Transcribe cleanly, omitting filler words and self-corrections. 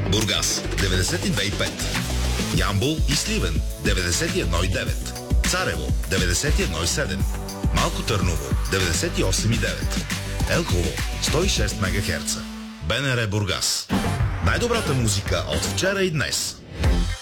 Бургас 92,5. Ямбол и Сливен 91,9. Царево 91,7. Малко Търново 98,9. Елхово 106 МГц. БНР Бургас. Най-добрата музика от вчера и днес.